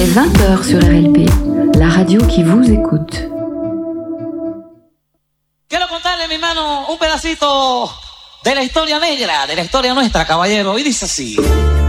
Il est 20h sur RLP, la radio qui vous écoute. Quiero contarle, mi hermano, un pedacito de la historia negra, de la historia nuestra, caballero, y dice así.